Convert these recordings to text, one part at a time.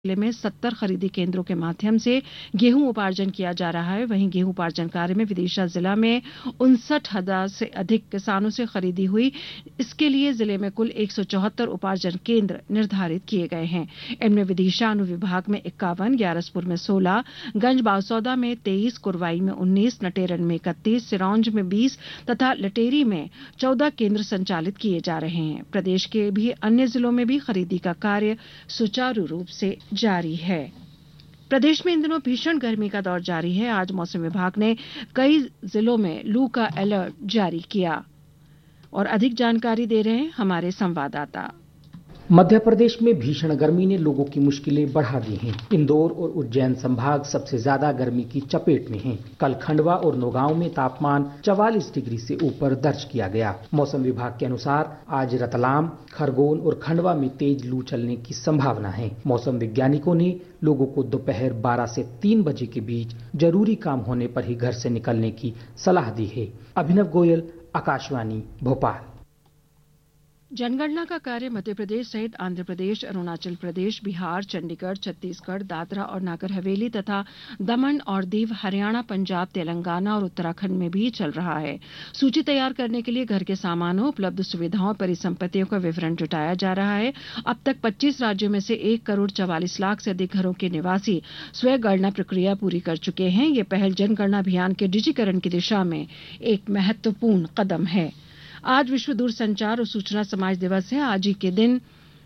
जिले में 70 खरीदी केंद्रों के माध्यम से गेहूं उपार्जन किया जा रहा है। वहीं गेहूं उपार्जन कार्य में विदिशा जिला में 59,000 से अधिक किसानों से खरीदी हुई। इसके लिए जिले में कुल 174 उपार्जन केंद्र निर्धारित किए गए हैं। इनमें विदिशा अनुविभाग में 51, ग्यारसपुर में 16, गंज बावसौदा में 23, कुरवाई में 19, नटेरन में 31, सिरोंज में 20 तथा लटेरी में 14 केंद्र संचालित किए जा रहे हैं। प्रदेश के भी अन्य जिलों में भी खरीदी का कार्य सुचारू रूप से जारी है। प्रदेश में इन दिनों भीषण गर्मी का दौर जारी है। आज मौसम विभाग ने कई जिलों में लू का अलर्ट जारी किया और अधिक जानकारी दे रहे हैं हमारे संवाददाता। मध्य प्रदेश में भीषण गर्मी ने लोगों की मुश्किलें बढ़ा दी हैं। इंदौर और उज्जैन संभाग सबसे ज्यादा गर्मी की चपेट में हैं। कल खंडवा और नौगांव में तापमान 44 डिग्री से ऊपर दर्ज किया गया। मौसम विभाग के अनुसार आज रतलाम, खरगोन और खंडवा में तेज लू चलने की संभावना है। मौसम वैज्ञानिकों ने लोगों को दोपहर 12 से 3 बजे के बीच जरूरी काम होने पर ही घर से निकलने की सलाह दी है। अभिनव गोयल, आकाशवाणी, भोपाल। जनगणना का कार्य मध्य प्रदेश सहित आंध्र प्रदेश, अरुणाचल प्रदेश, बिहार, चंडीगढ़, छत्तीसगढ़, दादरा और नागर हवेली तथा दमन और दीव, हरियाणा, पंजाब, तेलंगाना और उत्तराखंड में भी चल रहा है। सूची तैयार करने के लिए घर के सामानों, उपलब्ध सुविधाओं, परिसंपत्तियों का विवरण जुटाया जा रहा है। अब तक 25 राज्यों में से 1 करोड़ 44 लाख से अधिक घरों के निवासी स्वगणना प्रक्रिया पूरी कर चुके हैं। ये पहल जनगणना अभियान के डिजिटीकरण की दिशा में एक महत्वपूर्ण कदम है। आज विश्व दूरसंचार और सूचना समाज दिवस है। आज ही के दिन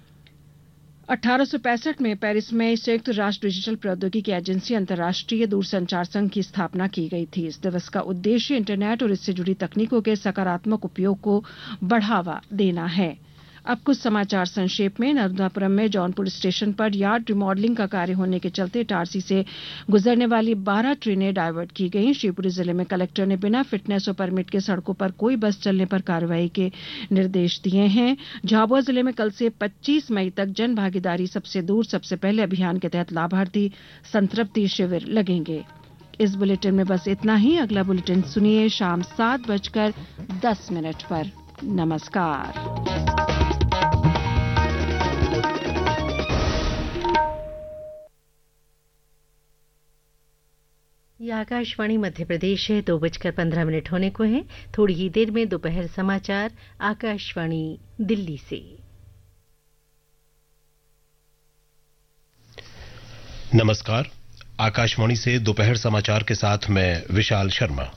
1865 में पेरिस में संयुक्त राष्ट्र डिजिटल प्रौद्योगिकी एजेंसी अंतर्राष्ट्रीय दूरसंचार संघ की स्थापना की गई थी। इस दिवस का उद्देश्य इंटरनेट और इससे जुड़ी तकनीकों के सकारात्मक उपयोग को बढ़ावा देना है। अब कुछ समाचार संक्षेप में। नर्मदापुरम में जौनपुर स्टेशन पर यार्ड रिमॉडलिंग का कार्य होने के चलते इटारसी से गुजरने वाली 12 ट्रेनें डायवर्ट की गई। शिवपुरी जिले में कलेक्टर ने बिना फिटनेस और परमिट के सड़कों पर कोई बस चलने पर कार्रवाई के निर्देश दिए हैं। झाबुआ जिले में कल से 25 मई तक जन भागीदारी सबसे दूर सबसे पहले अभियान के तहत लाभार्थी संतृप्ति शिविर लगेंगे। इस बुलेटिन में बस इतना ही। अगला बुलेटिन सुनिए शाम 7:10 पर। नमस्कार। ये आकाशवाणी मध्य प्रदेश है। 2:15 होने को हैं। थोड़ी ही देर में दोपहर समाचार आकाशवाणी दिल्ली से। नमस्कार। आकाशवाणी से दोपहर समाचार के साथ मैं विशाल शर्मा।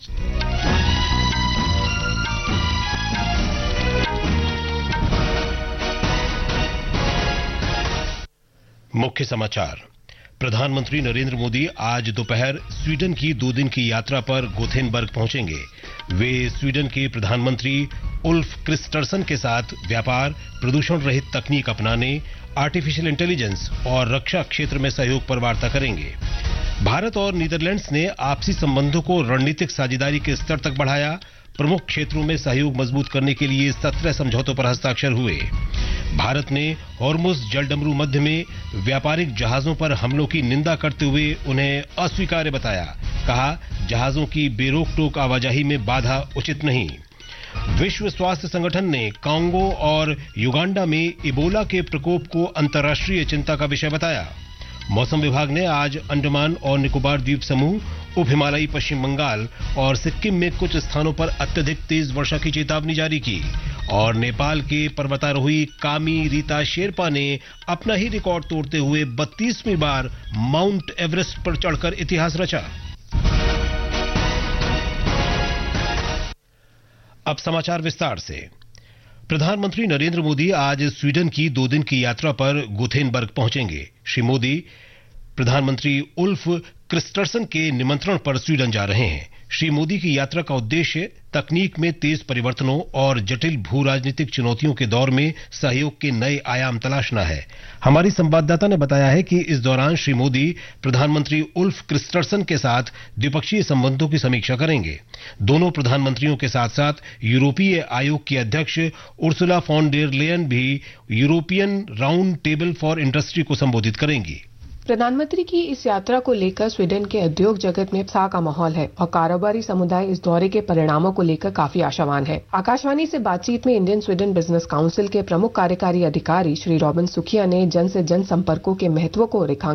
मुख्य समाचार। प्रधानमंत्री नरेंद्र मोदी आज दोपहर स्वीडन की 2 दिन की यात्रा पर गोथेनबर्ग पहुंचेंगे। वे स्वीडन के प्रधानमंत्री उल्फ क्रिस्टर्सन के साथ व्यापार, प्रदूषण रहित तकनीक अपनाने, आर्टिफिशियल इंटेलिजेंस और रक्षा क्षेत्र में सहयोग पर वार्ता करेंगे। भारत और नीदरलैंड्स ने आपसी संबंधों को रणनीतिक साझेदारी के स्तर तक बढ़ाया। प्रमुख क्षेत्रों में सहयोग मजबूत करने के लिए 17 समझौतों पर हस्ताक्षर हुए। भारत ने हॉर्मुज़ जलडमरू मध्य में व्यापारिक जहाजों पर हमलों की निंदा करते हुए उन्हें अस्वीकार्य बताया। कहा, जहाजों की बेरोक टोक आवाजाही में बाधा उचित नहीं। विश्व स्वास्थ्य संगठन ने कांगो और युगांडा में इबोला के प्रकोप को अंतर्राष्ट्रीय चिंता का विषय बताया। मौसम विभाग ने आज अंडमान और निकोबार द्वीप समूह, उप हिमालयी पश्चिम बंगाल और सिक्किम में कुछ स्थानों पर अत्यधिक तेज वर्षा की चेतावनी जारी की। और नेपाल के पर्वतारोही कामी रीता शेरपा ने अपना ही रिकॉर्ड तोड़ते हुए 32वीं बार माउंट एवरेस्ट पर चढ़कर इतिहास रचा। अब समाचार विस्तार से। प्रधानमंत्री नरेंद्र मोदी आज स्वीडन की 2 दिन की यात्रा पर गोथेनबर्ग पहुंचेंगे। श्री मोदी प्रधानमंत्री उल्फ क्रिस्टर्सन के निमंत्रण पर स्वीडन जा रहे हैं। श्री मोदी की यात्रा का उद्देश्य तकनीक में तेज परिवर्तनों और जटिल भू राजनीतिक चुनौतियों के दौर में सहयोग के नए आयाम तलाशना है। हमारी संवाददाता ने बताया है कि इस दौरान श्री मोदी प्रधानमंत्री उल्फ क्रिस्टर्सन के साथ द्विपक्षीय संबंधों की समीक्षा करेंगे। दोनों प्रधानमंत्रियों के साथ साथ यूरोपीय आयोग की अध्यक्ष उर्सुला फॉन डेर लेयन भी European round table for industry को संबोधित करेंगी। प्रधानमंत्री की इस यात्रा को लेकर स्वीडन के उद्योग जगत में उत्साह का माहौल है और कारोबारी समुदाय इस दौरे के परिणामों को लेकर काफी आशावान है। आकाशवाणी से बातचीत में इंडियन स्वीडन बिजनेस काउंसिल के प्रमुख कार्यकारी अधिकारी श्री रॉबिन सुखिया ने जन से जन संपर्कों के महत्व को रेखांकित